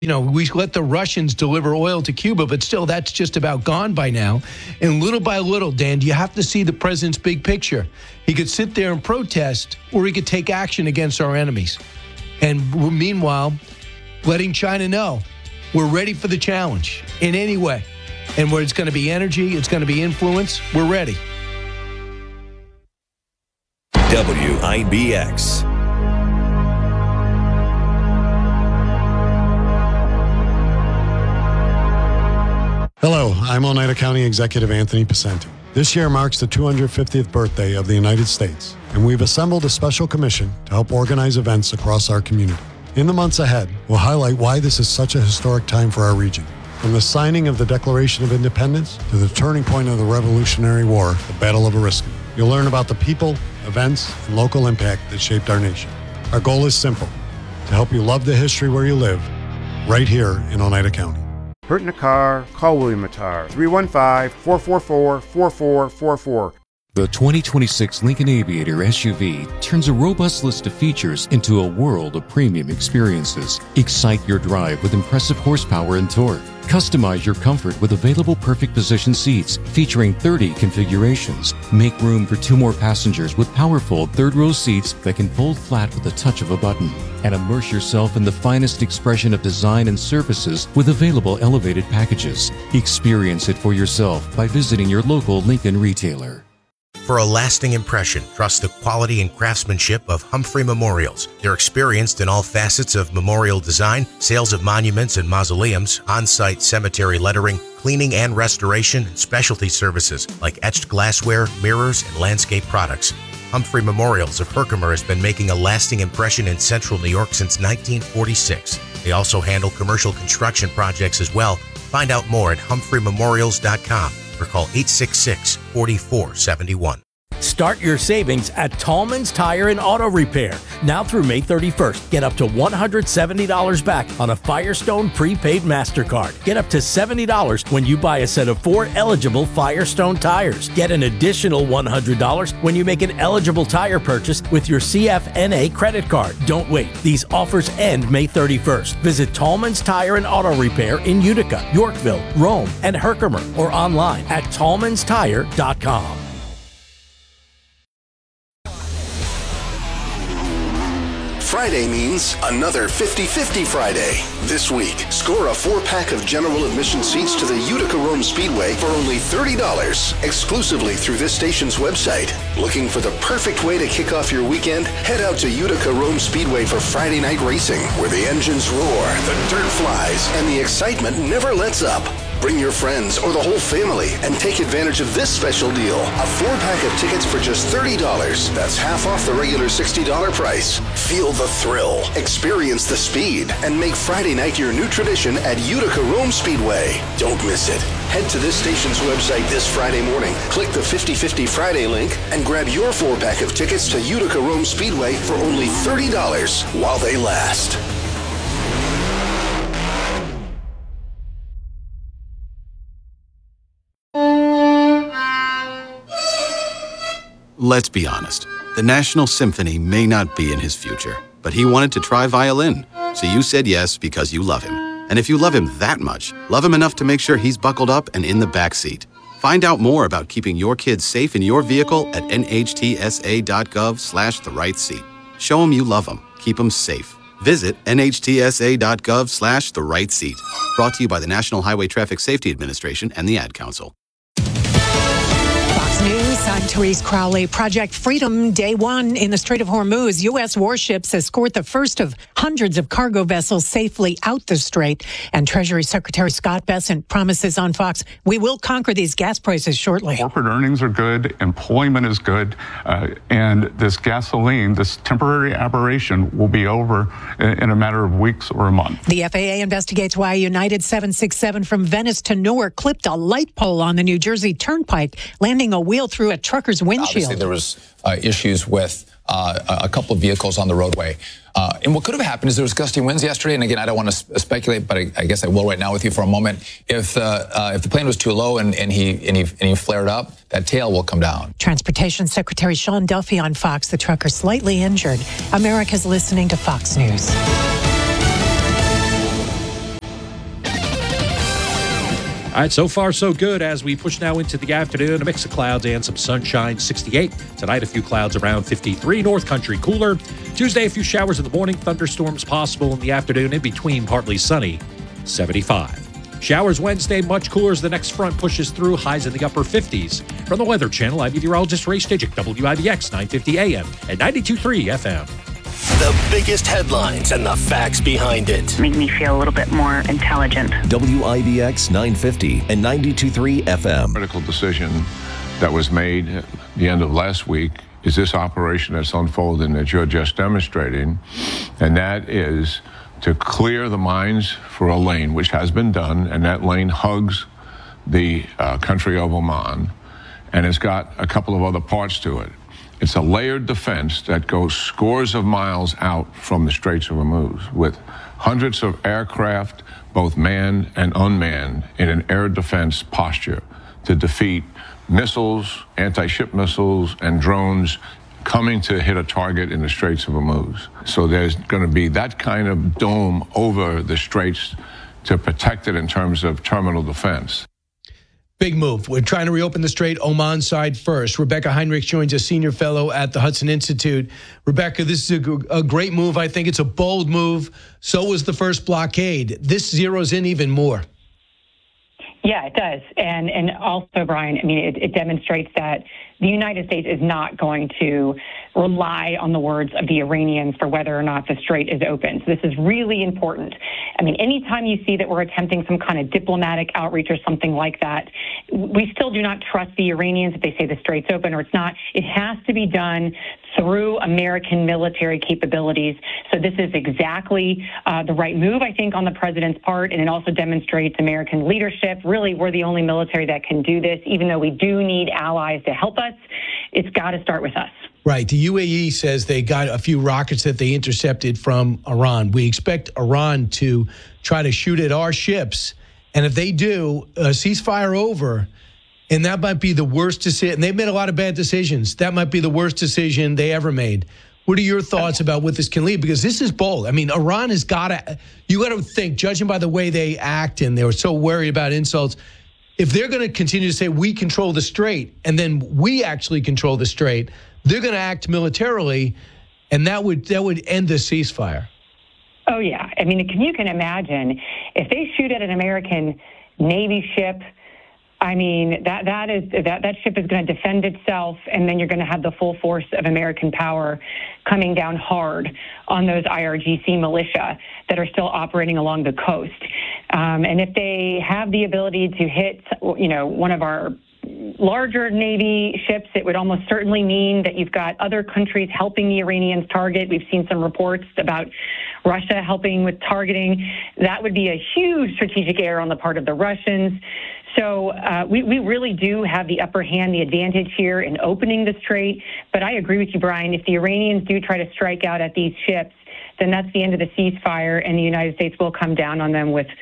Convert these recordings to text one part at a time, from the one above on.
We let the Russians deliver oil to Cuba, but still, that's just about gone by now. And little by little, Dan, you have to see the president's big picture. He could sit there and protest, or he could take action against our enemies. And meanwhile, letting China know we're ready for the challenge in any way. And where it's going to be energy, it's going to be influence, we're ready. WIBX. Hello, I'm Oneida County Executive Anthony Picenti. This year marks the 250th birthday of the United States, and we've assembled a special commission to help organize events across our community. In the months ahead, we'll highlight why this is such a historic time for our region. From the signing of the Declaration of Independence to the turning point of the Revolutionary War, the Battle of Oriskany. You'll learn about the people, events, and local impact that shaped our nation. Our goal is simple, to help you love the history where you live, right here in Oneida County. Hurt in a car? Call William Mattar. 315-444-4444. The 2026 Lincoln Aviator SUV turns a robust list of features into a world of premium experiences. Excite your drive with impressive horsepower and torque. Customize your comfort with available perfect position seats featuring 30 configurations. Make room for 2 more passengers with powerful third-row seats that can fold flat with the touch of a button. And immerse yourself in the finest expression of design and services with available elevated packages. Experience it for yourself by visiting your local Lincoln retailer. For a lasting impression, trust the quality and craftsmanship of Humphrey Memorials. They're experienced in all facets of memorial design, sales of monuments and mausoleums, on-site cemetery lettering, cleaning and restoration, and specialty services like etched glassware, mirrors, and landscape products. Humphrey Memorials of Herkimer has been making a lasting impression in central New York since 1946. They also handle commercial construction projects as well. Find out more at humphrey-memorials.com. or call 866-4471. Start your savings at Tallman's Tire and Auto Repair. Now through May 31st, get up to $170 back on a Firestone prepaid MasterCard. Get up to $70 when you buy a set of 4 eligible Firestone tires. Get an additional $100 when you make an eligible tire purchase with your CFNA credit card. Don't wait. These offers end May 31st. Visit Tallman's Tire and Auto Repair in Utica, Yorkville, Rome, and Herkimer, or online at tallmanstire.com. Friday means another 50-50 Friday. This week, score a 4-pack of general admission seats to the Utica Rome Speedway for only $30, exclusively through this station's website. Looking for the perfect way to kick off your weekend? Head out to Utica Rome Speedway for Friday night racing, where the engines roar, the dirt flies, and the excitement never lets up. Bring your friends or the whole family and take advantage of this special deal. A 4-pack of tickets for just $30. That's half off the regular $60 price. Feel the thrill, experience the speed, and make Friday night your new tradition at Utica Rome Speedway. Don't miss it. Head to this station's website this Friday morning, click the 50-50 Friday link, and grab your 4-pack of tickets to Utica Rome Speedway for only $30 while they last. Let's be honest. The National Symphony may not be in his future, but he wanted to try violin. So you said yes because you love him. And if you love him that much, love him enough to make sure he's buckled up and in the back seat. Find out more about keeping your kids safe in your vehicle at nhtsa.gov/therightseat. Show him you love him. Keep him safe. Visit nhtsa.gov/therightseat. Brought to you by the National Highway Traffic Safety Administration and the Ad Council. News, I'm Therese Crowley. Project Freedom, day 1 in the Strait of Hormuz. U.S. warships escort the first of hundreds of cargo vessels safely out the strait. And Treasury Secretary Scott Bessent promises on Fox, we will conquer these gas prices shortly. Corporate earnings are good, employment is good, and this gasoline, this temporary aberration will be over in a matter of weeks or a month. The FAA investigates why a United 767 from Venice to Newark clipped a light pole on the New Jersey Turnpike, landing a wheel through a trucker's windshield. Obviously, there was issues with a couple of vehicles on the roadway. And what could have happened is there was gusty winds yesterday. And again, I don't want to speculate, but I guess I will right now with you for a moment. If the plane was too low and he flared up, that tail will come down. Transportation Secretary Sean Duffy on Fox. The trucker slightly injured. America's listening to Fox News. All right, so far so good as we push now into the afternoon. A mix of clouds and some sunshine, 68. Tonight, a few clouds around 53. North Country cooler. Tuesday, a few showers in the morning. Thunderstorms possible in the afternoon. In between, partly sunny, 75. Showers Wednesday, much cooler as the next front pushes through. Highs in the upper 50s. From the Weather Channel, I'm meteorologist Ray Stijik, WIBX 950 AM and 92.3 FM. The biggest headlines and the facts behind it. Make me feel a little bit more intelligent. WIBX 950 and 92.3 FM. Critical decision that was made at the end of last week is this operation that's unfolding that you're just demonstrating, and that is to clear the mines for a lane, which has been done, and that lane hugs the country of Oman, and it's got a couple of other parts to it. It's a layered defense that goes scores of miles out from the Straits of Hormuz with hundreds of aircraft, both manned and unmanned, in an air defense posture to defeat missiles, anti-ship missiles, and drones coming to hit a target in the Straits of Hormuz. So there's going to be that kind of dome over the Straits to protect it in terms of terminal defense. Big move. We're trying to reopen the Strait, Oman side first. Rebecca Heinrich joins us, senior fellow at the Hudson Institute. Rebecca, this is a great move. I think it's a bold move. So was the first blockade. This zeroes in even more. Yeah, it does. And also, Brian, I mean, it demonstrates that the United States is not going to rely on the words of the Iranians for whether or not the Strait is open. So this is really important. I mean, anytime you see that we're attempting some kind of diplomatic outreach or something like that, we still do not trust the Iranians if they say the Strait's open or it's not. It has to be done through American military capabilities. So this is exactly the right move, I think, on the president's part, and it also demonstrates American leadership. Really, we're the only military that can do this, even though we do need allies to help us. It's got to start with us. Right. The UAE says they got a few rockets that they intercepted from Iran. We expect Iran to try to shoot at our ships. And if they do, a ceasefire over, and that might be the worst decision. And they've made a lot of bad decisions. That might be the worst decision they ever made. What are your thoughts about what this can lead? Because this is bold. I mean, Iran has got to, you got to think, judging by the way they act, and they were so worried about insults, if they're going to continue to say we control the Strait and then we actually control the Strait, they're going to act militarily, and that would end the ceasefire. Oh, yeah. I mean, you can imagine if they shoot at an American Navy ship, I mean, that ship is going to defend itself, and then you're going to have the full force of American power coming down hard on those IRGC militia that are still operating along the coast. And if they have the ability to hit, one of our larger Navy ships, it would almost certainly mean that you've got other countries helping the Iranians target. We've seen some reports about Russia helping with targeting. That would be a huge strategic error on the part of the Russians. So we really do have the upper hand, the advantage here in opening the Strait. But I agree with you, Brian. If the Iranians do try to strike out at these ships, then that's the end of the ceasefire, and the United States will come down on them with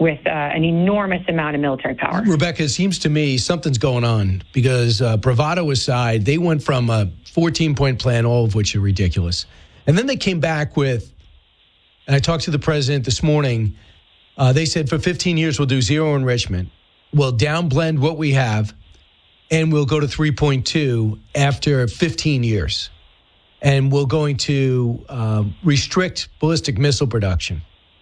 an enormous amount of military power. Rebecca, it seems to me something's going on because bravado aside, they went from a 14-point plan, all of which are ridiculous. And then they came back with, and I talked to the president this morning, they said for 15 years we'll do zero enrichment. We'll downblend what we have, and we'll go to 3.2 after 15 years. And we're going to restrict ballistic missile production.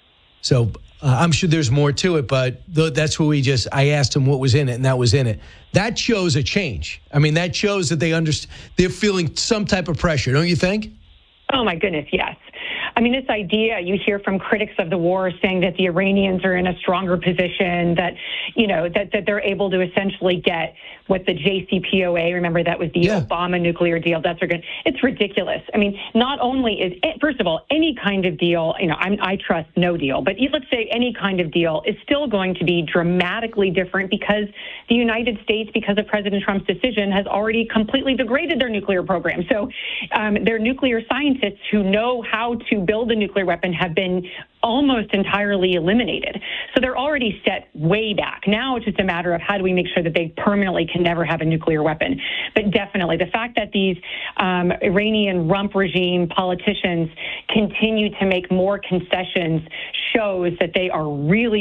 So I'm sure there's more to it, but that's what I asked him what was in it, and that was in it. That shows a change. I mean, that shows that they're feeling some type of pressure, don't you think? Oh, my goodness, yes. I mean, this idea you hear from critics of the war saying that the Iranians are in a stronger position, that, that they're able to essentially get what the JCPOA, remember that was the Obama nuclear deal, it's ridiculous. I mean, not only is, first of all, any kind of deal, I trust no deal, but let's say any kind of deal is still going to be dramatically different because the United States, because of President Trump's decision, has already completely degraded their nuclear program. So their nuclear scientists who know how to build a nuclear weapon have been almost entirely eliminated. So they're already set way back. Now it's just a matter of how do we make sure that they permanently can never have a nuclear weapon. But definitely the fact that these Iranian rump regime politicians continue to make more concessions shows that they are really